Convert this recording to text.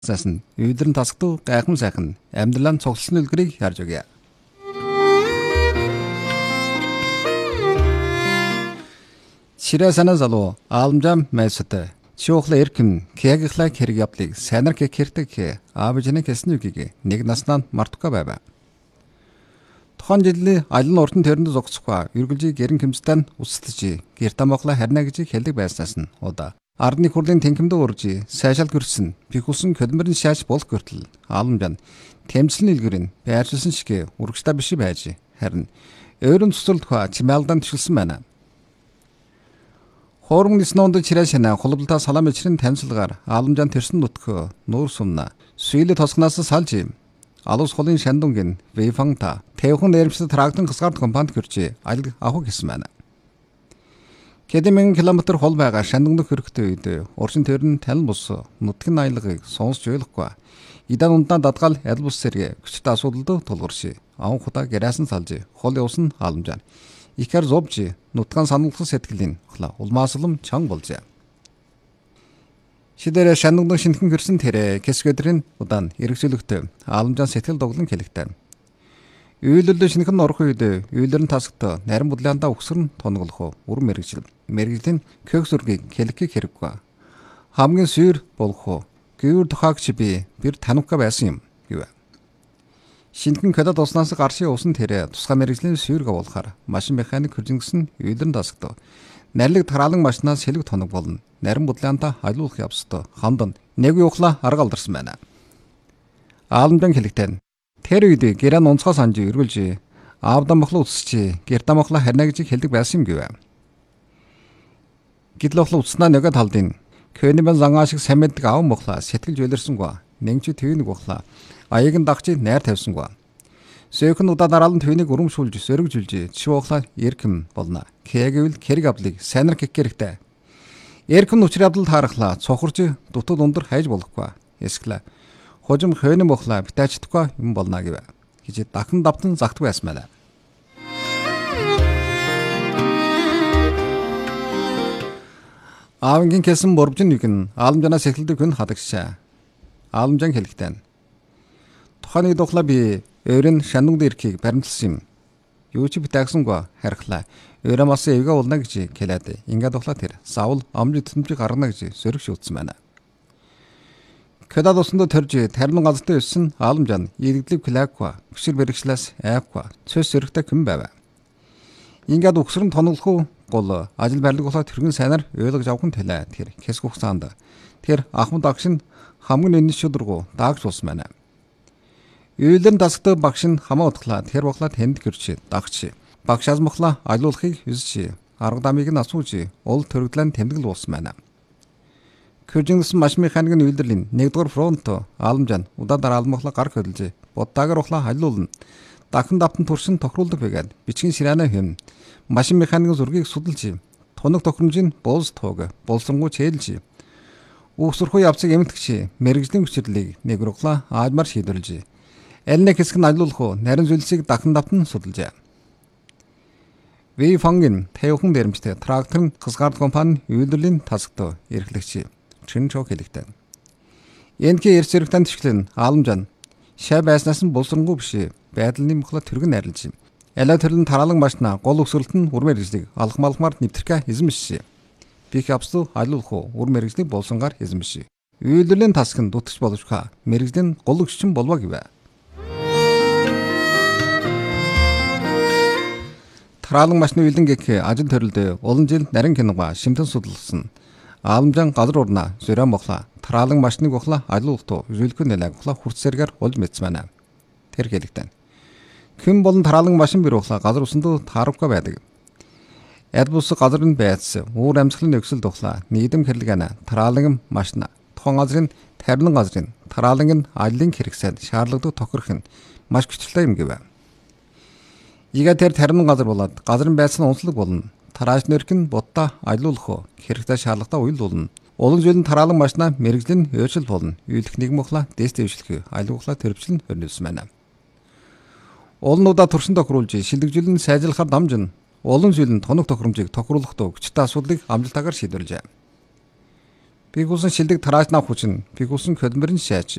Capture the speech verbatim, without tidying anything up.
Засан үйлдэрн тасгтуу гайхам сайхан амьдралаа цогцолсон үлгэрийг харж өгье. Ширээ санаа залуу аалмжам мэйсэт чиохла эркэм кягихла хэрэг явдлыг сайнар кэрдэг аавжны гэсэн үгийг нэг наснаа мартахгүй байв. Тухайн жилийн алин уртан төрөнд зогсохгүй эргэлжийг гэрэн хэмстэн үсэлж гэртэ мохла харна гэж хэлдэг байснаас нь удаа ардны хурлын тэнхимдээ урж сайшаал гэрсэн бихулсан хөдөлмөрийн шааж болох гэртэл аалмжан тэмцлийн илгэрийн байршилсан шиг урагштай биш байж харин өөрөнд цуцралд хаа чимээлдан төшөлсөн байна. Хоормын сноонд чирээшнэ холболтоо салам ичрэн танилцлагаар аалмжан тэрсэн нутгөө нуур сумна сүйлэ тосгоноос салж алус холын шандунгийн вейфанта тэвхэн нэрмсэ трактын хасгард компанид гэрч аль авах гэсэн байна. Хэдэн километр хол байгаа шандунгдох хэрэгтэй үед уршин төрн талан бус нутгийн аялгыг сонсч ойлгохгүй. Идан унтаа дадгаал аль бус сэргэ хүчтэй асуудалд тулгарши. Аван худаа гэрээсэн салж хол явсан аалмжан. Ихэр зовж нутгаан сануулгах сэтгэлийн хла улмааслам чанга болжээ. Шидэрэ шандунгдох шинхэн гэрсэн тэрэ кэсгэдрийн удаан эргэжлэгтэй аалмжан сэтгэл доглон хэлэгтэй. Үйлдэлд шинхэн орох үед үйлдэрн тасгт нарийн бодлоонда өгсөрн тоноглох үр мэрэгжил мэрэгжлийн кök зургийг хэлэхийг хэрэггүй. Хамгийн сүйр болох гүүр тухаагч би бэр танивка байсан юм гэв. Шинхэн кодод уснаас гаршийн усан тэрэ тусгай мэрэгжлийн сүйрг болгохоор машин механик хөржингсэн үйлдэрн тасгт нарилэг тараалан машинаас хэлэг тоног болно. Нарийн бодлоонда айлуулах явцад хамдан нэг юухла арга алдарсан байна. Аалмжан хэлэгтэй тэр үед гэрэн онцгой санж эргэлж аавдан мохлоо үсч гэртэ мохлоо харна гэж хэлдэг байсан юм гэв. Гидлохлоо утснаа нөгөө талдын көнибэн зангаа шиг самэдг аав мохлоо сэтгэлж үлэрсэнгүй. Нэгч твэнийг бохлоо аяг нь дагч найр тавьсангүй. Сөөхөн удаа дараалан твэнийг урамшуулж сөрөгжүүлж чиохлаа эрхэм болно. Кэгвэл хэрэг авлыг сайнар кэкэрэхтэй. Эрхэм учир авдал таарахлаа цохорж дутал ундар хайж болохгүй. Эсгэлээ хожим хойно мохлаа битаачдаггүй юм болно гэв. Гэж дахин давтан загтгүй байсан байна. Аавынгийн кэсэн борбжин нэг нь аалмжанаас эхэлдэг хүн хадагшаа. Аалмжан хэлэхтэн. Тухайн дохла би өөрийн шандунгд ирэхийг баримталсан юм. Юу ч битаагсангүй харихлаа. Өөрөө мас эвгээ уулна гэж хэлээд ингээд дохла тэр савл амжид төмжиг гаргана гэж сөрөг шүтсэн байна. Кодад усанд төрж тармин газартай өссөн аалмжан иргэдлэг плаква хүсэр бэрхшлээс айвква цөс сөрөгтэй хүн байв. Ингээд өгсөрн тоноглох уу гол ажил байрлал болоод тэрхэн сайнаар ойлгож авах төлөө тэр хэсэг хугацаанд тэр ахмад агш нь хамгийн энэс шудрагуу даагч болсон байна. Үйлдэн тасгт багш нь хамаа утглаа тэр баглаа тэнд гэрч дагч багшаас мохлоо ажилуулахыг хүсэж арга дамыг нь асууж уул төрөгдлэн тэмдэглэл болсон байна. Кërжингсэн машин механикийн үйлдвэрлэлийн нэгдүгээр фронт аалмжан удаа дараа алмахлаа гар хөдөлж боддаагаар ухлаа халиулна. Дахин давтан туршин тохируулдаг байгаад бичгийн шираана хэм машин механикийн зургийг судалж тунаг тохиромжийн буулс туг болсонгуу чэйлж үхсэрхүү явцыг эмтгэж мэрэгжлийн хүчлэлийг нэгрухлаа аажмар шийдвэрлэж аль нэг хэсэг нь ажилуулах уу нарийн зүйлсийг дахин давтан судалжээ. Вейфангийн тэвхэн дэрэмжтэй трактор хасгард компани үйлдвэрлэлийн тасгт эрхлэгч Чинчок хэлэгтэй. Энэхий эрс зэрэгтэн төшлөн аалмжан шай байснаас нь булсрангуй биш байдлын мохлоо төргөн найрлж юм. Алай төрлөн тараалан машина гол өсвөрлөлт нь үр мэргэжлийг алах малхмаар нэвтрэх эзэн биш. Бих авсуу ажилуулах уу үр мэргэжлийг болсонгаар эзэн биш. Үйлдвэрлэлийн тасг нь дутгч боловчхаа мэргэжлийн гол өгчин болов гэв. Тараалан машины үйлдэн гэх ажил төрөлд олон жил нарийн кинога шимтэн судалсан. Аалмжан газар урна зөрөө мохлаа тараалан машиныг ухлаа ажилуултуу зүйлгүй нэлэг ухлаа хурцсэргээр олж мэдсэн байна. Тэр хэлэгтэн. Хэн болон тараалан машин бэр ухлаа газар усанд таарахгүй байдаг. Эд бус газар нь байц уур амьсгалын нөхцөл тухлаа нийгэм хэрлэгэнэ тараалан машина тухайн газрын тарилан газрын тараалан ажлын хэрэгсэд шаардлагатай тохирох нь маш хүчтэй юм гэв. Ига тэр тарилан газар болоод газрын байцны онцлог болно. Тарааш нэрхэн бодта ажилуулах хэрэгтэй шаардлагатай уйлуулна. Олон зүйлэн тараалан машина мэрэгжлийн өөрчлөлт болно. Үйлдэх нэг мохлаа дэс дэвшлэх ажилуулахлаа төрөвчлэн хөрнөлсөн байна. Олон удаа туршин тохируулж шилдэгжүүлэн сайжруулахар дамжин олон зүйлэн тоног тохиромжийг тохируулах дуу хүчтэй асуудлыг амжилтаагаар шийдвэрлэжээ. Би хүсэн шилдэг тараачнаа хүчин. Би хүсэн хөдөлмөрн шааж.